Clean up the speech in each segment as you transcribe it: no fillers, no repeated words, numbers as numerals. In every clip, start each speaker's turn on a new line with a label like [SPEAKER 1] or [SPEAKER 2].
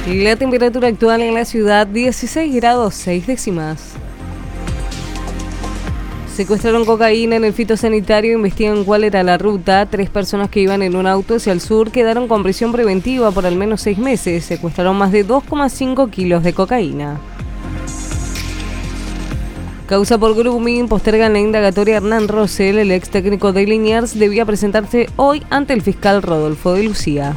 [SPEAKER 1] La temperatura actual en la ciudad, 16 grados 6 décimas. Secuestraron cocaína en el fitosanitario, investigan cuál era la ruta. 3 personas que iban en un auto hacia el sur quedaron con prisión preventiva por al menos 6 meses. Secuestraron más de 2,5 kilos de cocaína. Causa por grooming, postergan la indagatoria a Hernán Rosell. El ex técnico de Liniers debía presentarse hoy ante el fiscal Rodolfo de Lucía.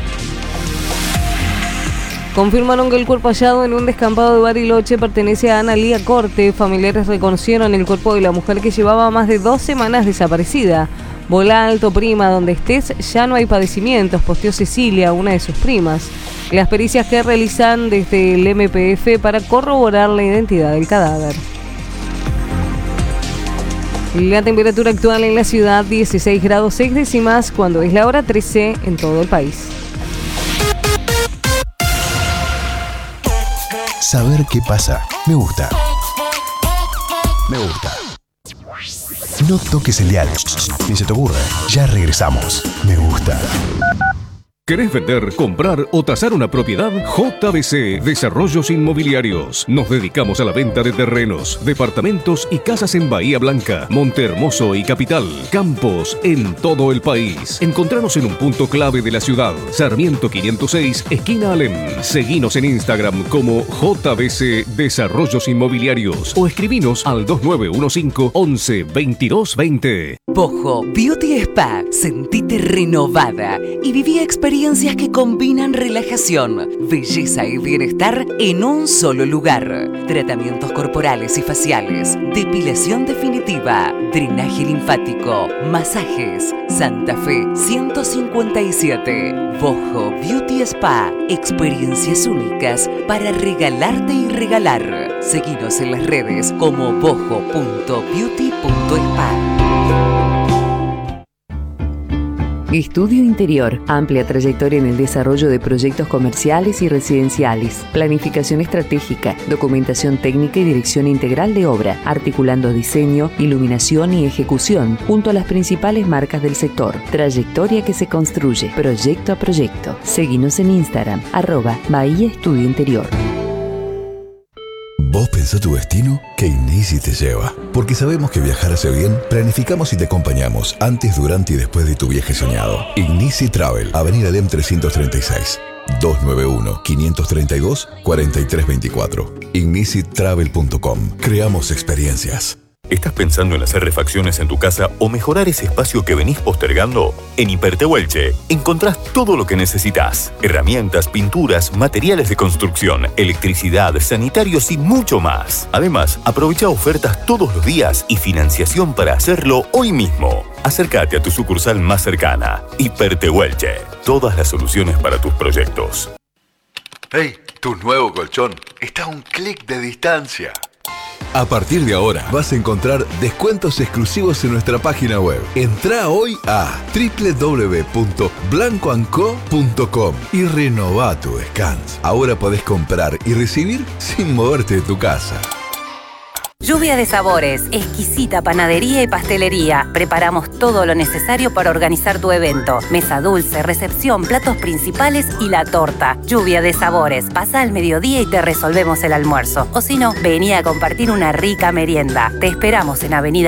[SPEAKER 1] Confirmaron que el cuerpo hallado en un descampado de Bariloche pertenece a Ana Lía Corte. Familiares reconocieron el cuerpo de la mujer que llevaba más de 2 semanas desaparecida. Volá alto, prima, donde estés ya no hay padecimientos, posteó Cecilia, una de sus primas. Las pericias que realizan desde el MPF para corroborar la identidad del cadáver. La temperatura actual en la ciudad, 16 grados 6 décimas, cuando es la hora 13 en todo el país.
[SPEAKER 2] Saber qué pasa. Me gusta. Me gusta. No toques el dial. Ni se te ocurra. Ya regresamos. Me gusta.
[SPEAKER 3] ¿Querés vender, comprar o tasar una propiedad? JBC Desarrollos Inmobiliarios. Nos dedicamos a la venta de terrenos, departamentos y casas en Bahía Blanca, Monte Hermoso y Capital. Campos en todo el país. Encontranos en un punto clave de la ciudad. Sarmiento 506, esquina Alem. Seguinos en Instagram como JBC Desarrollos Inmobiliarios o escribinos al 2915 11 22 20.
[SPEAKER 4] Bojo Beauty Spa. Sentite renovada y viví experiencias que combinan relajación, belleza y bienestar en un solo lugar. Tratamientos corporales y faciales, depilación definitiva, drenaje linfático, masajes. Santa Fe 157. Bojo Beauty Spa. Experiencias únicas para regalarte y regalar. Seguinos en las redes como bojo.beauty.spa.
[SPEAKER 5] Estudio Interior, amplia trayectoria en el desarrollo de proyectos comerciales y residenciales, planificación estratégica, documentación técnica y dirección integral de obra, articulando diseño, iluminación y ejecución, junto a las principales marcas del sector. Trayectoria que se construye, proyecto a proyecto. Seguinos en Instagram, @Bahía Estudio Interior.
[SPEAKER 2] ¿Vos pensás tu destino? Que Ineasy te lleva. Porque sabemos que viajar hace bien, planificamos y te acompañamos antes, durante y después de tu viaje soñado. Ineasy Travel, Avenida Lem 336, 291-532-4324. IgnicyTravel.com. Creamos experiencias.
[SPEAKER 6] ¿Estás pensando en hacer refacciones en tu casa o mejorar ese espacio que venís postergando? En Hipertehuelche encontrás todo lo que necesitas. Herramientas, pinturas, materiales de construcción, electricidad, sanitarios y mucho más. Además, aprovecha ofertas todos los días y financiación para hacerlo hoy mismo. Acércate a tu sucursal más cercana. Hipertehuelche. Todas las soluciones para tus proyectos.
[SPEAKER 7] ¡Hey! Tu nuevo colchón está a un clic de distancia.
[SPEAKER 2] A partir de ahora vas a encontrar descuentos exclusivos en nuestra página web. Entrá hoy a www.blancoandco.com y renová tu descanso. Ahora podés comprar y recibir sin moverte de tu casa.
[SPEAKER 8] Lluvia de Sabores, exquisita panadería y pastelería. Preparamos todo lo necesario para organizar tu evento. Mesa dulce, recepción, platos principales y la torta. Lluvia de Sabores. Pasa al mediodía y te resolvemos el almuerzo. O si no, vení a compartir una rica merienda. Te esperamos en Avenida